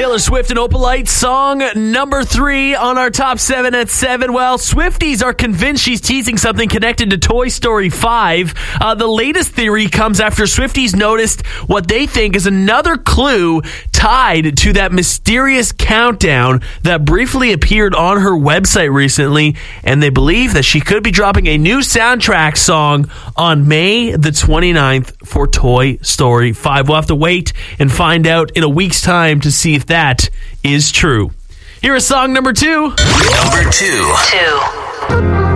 Taylor Swift and Opalite, song number 3 on our top 7 at 7. Well, Swifties are convinced she's teasing something connected to Toy Story 5. The latest theory comes after Swifties noticed what they think is another clue tied to that mysterious countdown that briefly appeared on her website recently, and they believe that she could be dropping a new soundtrack song on May the 29th for Toy Story 5. We'll have to wait and find out in a week's time to see if that is true. Here is song number 2. Number 2.